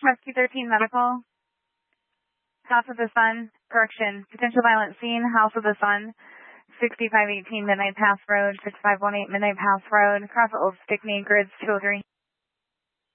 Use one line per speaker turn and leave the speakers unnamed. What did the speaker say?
Rescue 13 Medical. House of the Sun. Correction. Potential violent scene. House of the Sun. 6518 Midnight Pass Road. 6518 Midnight Pass Road. Cross Old Stickney. Grids 203.